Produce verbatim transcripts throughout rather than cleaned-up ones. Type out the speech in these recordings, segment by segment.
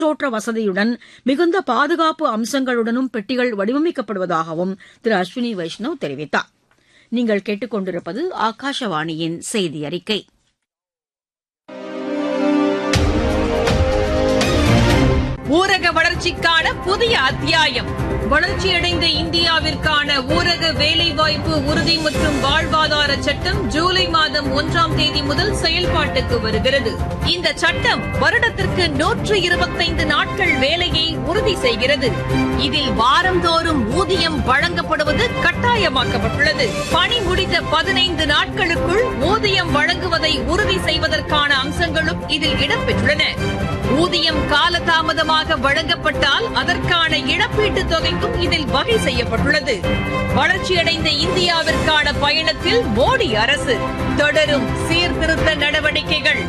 காற்றோட்ட வசதியுடன் மிகுந்த பாதுகாப்பு அம்சங்களுடனும் பெட்டிகள் வடிவமைக்கப்படுவதாகவும் திரு அஸ்வினி வைஷ்ணவ் தெரிவித்தார். நீங்கள் கேட்டுக் கொண்டிருப்பது ஆகாஷவாணியின் செய்தி அறிக்கை. ஊரக வளர்ச்சிக்கான புதிய அத்தியாயம். வளர்ச்சியடைந்த இந்தியாவிற்கான ஊரக வேலைவாய்ப்பு உறுதி மற்றும் வாழ்வாதார சட்டம் ஜூலை மாதம் ஒன்றாம் தேதி முதல் செயல்பாட்டுக்கு வருகிறது. இந்த சட்டம் வருடத்திற்கு நூற்று இருபத்தைந்து நாட்கள் வேலையை உறுதி செய்கிறது. இதில் வாரந்தோறும் ஊதியம் வழங்கப்படுவது கட்டாயமாக்கப்பட்டுள்ளது. பணி முடிந்த பதினைந்து நாட்களுக்குள் ஊதியம் வழங்குவதை உறுதி செய்வதற்கான அம்சங்களும் இதில் இடம்பெற்றுள்ளன. ஊதியம் காலதாமதமாக வழங்கப்பட்டால் அதற்கான இழப்பீட்டுத் தொகைக்கும் இதில் வகை செய்யப்பட்டுள்ளது. வளர்ச்சியடைந்த இந்தியாவிற்கான பயணத்தில் மோடி அரசு தொடரும் சீர்திருத்த நடவடிக்கைகள்.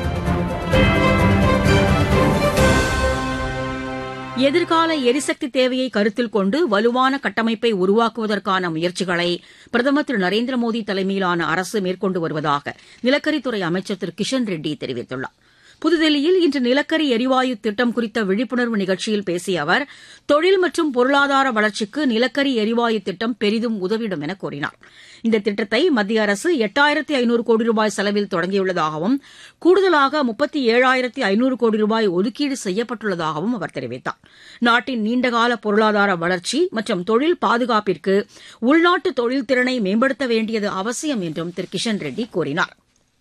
எதிர்கால எரிசக்தி தேவையை கருத்தில் கொண்டு வலுவான கட்டமைப்பை உருவாக்குவதற்கான முயற்சிகளை பிரதமர் திரு நரேந்திர மோடி தலைமையிலான அரசு மேற்கொண்டு வருவதாக நிலக்கரித்துறை அமைச்சர் திரு கிஷன் ரெட்டி தெரிவித்துள்ளார். புதுதில்லியில் இன்று நிலக்கரி எரிவாயு திட்டம் குறித்த விழிப்புணர்வு நிகழ்ச்சியில் பேசிய அவர், தொழில் மற்றும் பொருளாதார வளர்ச்சிக்கு நிலக்கரி எரிவாயு திட்டம் பெரிதும் உதவிடும் என கூறினார். இந்த திட்டத்தை மத்திய அரசு எட்டாயிரத்து ஐநூறு கோடி ரூபாய் செலவில் தொடங்கியுள்ளதாகவும் கூடுதலாக முப்பத்தி ஏழாயிரத்து ஐநூறு கோடி ரூபாய் ஒதுக்கீடு செய்யப்பட்டுள்ளதாகவும் அவர் தெரிவித்தார். நாட்டின் நீண்டகால பொருளாதார வளர்ச்சி மற்றும் தொழில் பாதுகாப்பிற்கு உள்நாட்டு தொழில் திறனை மேம்படுத்த வேண்டியது அவசியம் என்றும் திரு கிஷன் ரெட்டி கூறினார்.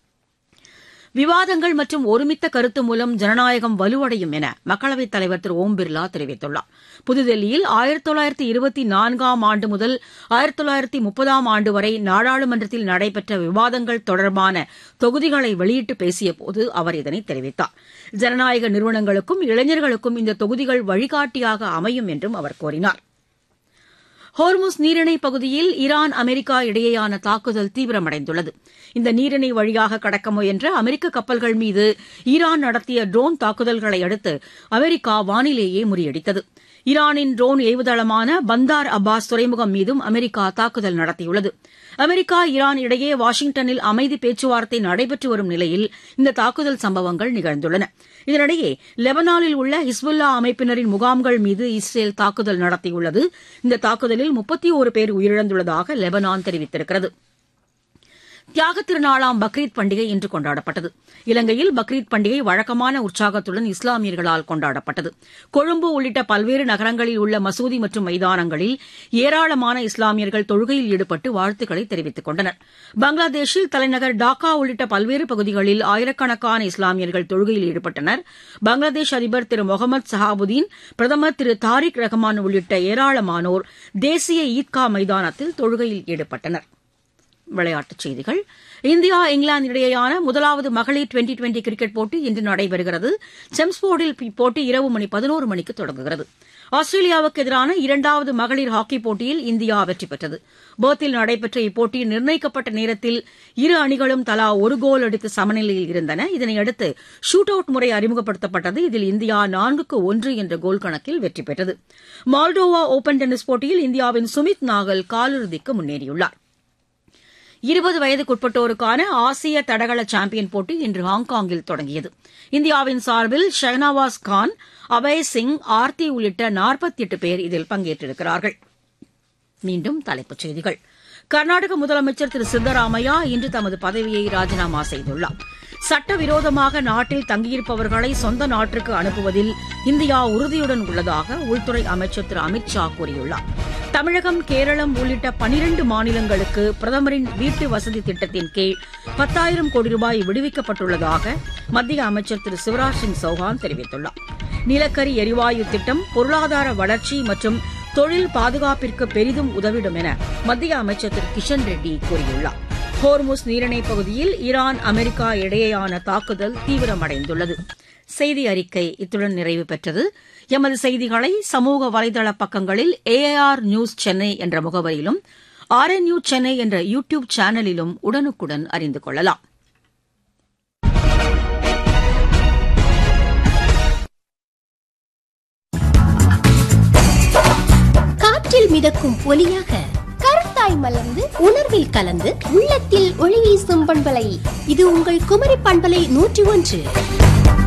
விவாதங்கள் மற்றும் ஒருமித்த கருத்து மூலம் ஜனநாயகம் வலுவடையும் என மக்களவைத் தலைவர் திரு ஓம் பிர்லா தெரிவித்துள்ளார். புதுதில்லியில் ஆயிரத்தி தொள்ளாயிரத்தி இருபத்தி நான்காம் ஆண்டு முதல் ஆயிரத்தி தொள்ளாயிரத்தி முப்பதாம் ஆண்டு வரை நாடாளுமன்றத்தில் நடைபெற்ற விவாதங்கள் தொடர்பான தொகுதிகளை வெளியிட்டு பேசியபோது அவர் இதனை தெரிவித்தார். ஜனநாயக நிறுவனங்களுக்கும் இளைஞர்களுக்கும் இந்த தொகுதிகள் வழிகாட்டியாக அமையும் என்றும் அவர் கூறினார். ஹோர்முஸ் நீரிணை பகுதியில் ஈரான் அமெரிக்கா இடையேயான தாக்குதல் தீவிரமடைந்துள்ளது. இந்த நீரிணை வழியாக கடக்க முயன்ற அமெரிக்க கப்பல்கள் மீது ஈரான் நடத்திய ட்ரோன் தாக்குதல்களை அடுத்து அமெரிக்கா வானிலேயே முறியடித்தது. ஈரானின் ட்ரோன் ஏவுதளமான பந்தார் அப்பாஸ் துறைமுகம் மீதும் அமெரிக்கா தாக்குதல் நடத்தியுள்ளது. அமெரிக்கா ஈரான் இடையே வாஷிங்டனில் அமைதி பேச்சுவார்த்தை நடைபெற்று வரும் நிலையில் இந்த தாக்குதல் சம்பவங்கள் நிகழ்ந்துள்ளன. இதனிடையே லெபனானில் உள்ள ஹிஸ்புல்லா அமைப்பினரின் முகாம்கள் மீது இஸ்ரேல் தாக்குதல் நடத்தியுள்ளது. இந்த தாக்குதலில் முப்பத்தி ஒரு பேர் உயிரிழந்துள்ளதாக லெபனான் தெரிவித்திருக்கிறது. தியாகத் திருநாளாம் பக்ரீத் பண்டிகை இன்று கொண்டாடப்பட்டது. இலங்கையில் பக்ரீத் பண்டிகை வழக்கமான உற்சாகத்துடன் இஸ்லாமியர்களால் கொண்டாடப்பட்டது. கொழும்பு உள்ளிட்ட பல்வேறு நகரங்களில் உள்ள மசூதி மற்றும் மைதானங்களில் ஏராளமான இஸ்லாமியர்கள் தொழுகையில் ஈடுபட்டு வாழ்த்துக்களை தெரிவித்துக் கொண்டனர். பங்களாதேஷில் தலைநகர் டாக்கா உள்ளிட்ட பல்வேறு பகுதிகளில் ஆயிரக்கணக்கான இஸ்லாமியர்கள் தொழுகையில் ஈடுபட்டனர். பங்களாதேஷ் அதிபர் திரு முகமது சஹாபுதீன், பிரதமர் திரு தாரிக் ரஹ்மான் உள்ளிட்ட ஏராளமானோர் தேசிய ஈத்கா மைதானத்தில் தொழுகையில் ஈடுபட்டனர். விளையாட்டுச் செய்திகள். இந்தியா இங்கிலாந்து இடையேயான முதலாவது மகளிர் டுவெண்டி டுவெண்டி கிரிக்கெட் போட்டி இன்று நடைபெறுகிறது. செம்ஸ்போர்டில் இப்போட்டி இரவு மணி பதினோரு மணிக்கு தொடங்குகிறது. ஆஸ்திரேலியாவுக்கு எதிரான இரண்டாவது மகளிர் ஹாக்கி போட்டியில் இந்தியா வெற்றி பெற்றது. பெர்த்தில் நடைபெற்ற இப்போட்டி நிர்ணயிக்கப்பட்ட நேரத்தில் இரு அணிகளும் தலா ஒரு கோல் அடித்து சமநிலையில் இருந்தன. இதனையடுத்து ஷூட் அவுட் முறை அறிமுகப்படுத்தப்பட்டது. இதில் இந்தியா நான்குக்கு ஒன்று என்ற கோல் கணக்கில் வெற்றி பெற்றது. மால்டோவா ஓபன் டென்னிஸ் போட்டியில் இந்தியாவின் சுமித் நாகல் காலிறுதிக்கு முன்னேறியுள்ளார். இருபது வயதுக்குட்பட்டோருக்கான ஆசிய தடகள சாம்பியன் போட்டி இன்று ஹாங்காங்கில் தொடங்கியது. இந்தியாவின் சார்பில் ஷெஹ்னவாஸ் கான், அபய் சிங், ஆர்த்தி உள்ளிட்ட நாற்பத்தி எட்டு பேர் இதில் பங்கேற்றிருக்கிறார்கள். மீண்டும் தலைப்புச் செய்திகள். கர்நாடக முதலமைச்சர் திரு சித்தராமையா இன்று தமது பதவியை ராஜினாமா செய்துள்ளார். சட்டவிரோதமாக நாட்டில் தங்கியிருப்பவர்களை சொந்த நாட்டிற்கு அனுப்புவதில் இந்தியா உறுதியுடன் உள்ளதாக உள்துறை அமைச்சர் திரு அமித் ஷா கூறியுள்ளார். தமிழகம், கேரளம் உள்ளிட்ட பனிரண்டு மாநிலங்களுக்கு பிரதமரின் வீட்டு வசதி திட்டத்தின் கீழ் பத்தாயிரம் கோடி ரூபாய் விடுவிக்கப்பட்டுள்ளதாக மத்திய அமைச்சர் திரு சிவராஜ் சிங் சௌஹான் தெரிவித்துள்ளார். நிலக்கரி எரிவாயு திட்டம் பொருளாதார வளர்ச்சி மற்றும் தொழில் பாதுகாப்பிற்கு பெரிதும் உதவிடும் என மத்திய அமைச்சர் திரு கிஷன் ரெட்டி கூறியுள்ளார். ஹோர்முஸ் நீரிணை பகுதியில் ஈரான் அமெரிக்கா இடையேயான தாக்குதல் தீவிரமடைந்துள்ளது. செய்தி அறிக்கை இத்துடன் நிறைவு பெற்றது. எமது செய்திகளை சமூக வலைதள பக்கங்களில் ஏஆர் நியூஸ் சென்னை என்ற முகவரியிலும் ஆர்என்யூ சென்னை என்ற யூ டியூப் சேனலிலும் உடனுக்குடன் அறிந்து கொள்ளலாம். காற்றில் மிதக்கும் ஒலியாக கருத்தாய் மலர்ந்து உணர்வில் கலந்து உள்ளத்தில் ஒளி வீசும் பண்பலை இது உங்கள் குமரி பண்பலை நூற்றி ஒன்று.